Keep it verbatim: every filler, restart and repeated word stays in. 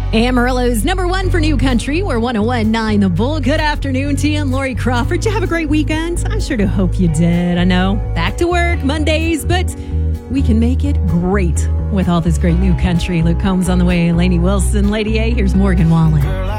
Amarillo's number one for New Country. We're one oh one point nine The Bull. Good afternoon to you. I'm Lori Crawford. Did you have a great weekend? I sure do hope you did. I know, back to work Mondays, but we can make it great with all this great New Country. Luke Combs on the way. Lainey Wilson, Lady A. Here's Morgan Wallen.